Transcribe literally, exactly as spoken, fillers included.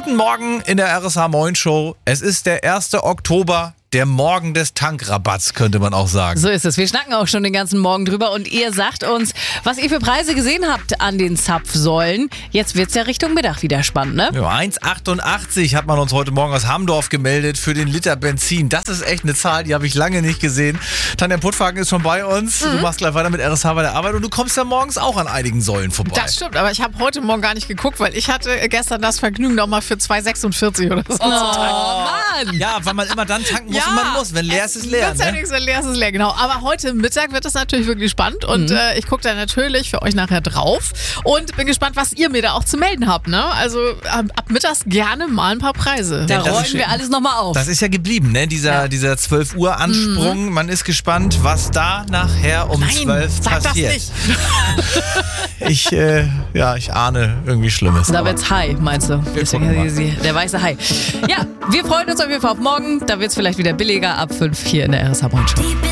Guten Morgen in der R S H Moin Show. Es ist der erste Oktober. Der Morgen des Tankrabatts, könnte man auch sagen. So ist es. Wir schnacken auch schon den ganzen Morgen drüber und ihr sagt uns, was ihr für Preise gesehen habt an den Zapfsäulen. Jetzt wird's ja Richtung Mittag wieder spannend, ne? Ja, eins Komma achtundachtzig hat man uns heute Morgen aus Hamdorf gemeldet für den Liter Benzin. Das ist echt eine Zahl, die habe ich lange nicht gesehen. Tanja Puttwagen ist schon bei uns. Mhm. Du machst gleich weiter mit R S H bei der Arbeit und du kommst ja morgens auch an einigen Säulen vorbei. Das stimmt, aber ich habe heute Morgen gar nicht geguckt, weil ich hatte gestern das Vergnügen nochmal für zwei Komma sechsundvierzig oder so. Oh, Mann! Ja, weil man immer dann tanken muss, Ja, wenn man muss. Wenn leer ist, ist leer. Das ist ja Ne? nichts, wenn leer ist, ist leer, genau. Aber heute Mittag wird es natürlich wirklich spannend und Mhm. äh, ich gucke da natürlich für euch nachher drauf und bin gespannt, was ihr mir da auch zu melden habt. Ne? Also ab, ab mittags gerne mal ein paar Preise. Da das rollen ist- wir alles nochmal auf. Das ist ja geblieben, ne? Dieser, Ja. dieser zwölf Uhr Ansprung. Man ist gespannt, was da nachher um Nein, zwölf sag passiert. das nicht. Ich, äh, ja, ich ahne irgendwie Schlimmes. Da wird's High, meinst du? Deswegen gucken mal. die- die- der weiße Hai. Ja, wir freuen uns auf jeden Fall auf morgen. Da wird's vielleicht wieder billiger ab fünf hier in der R S H Moin Show. Deep in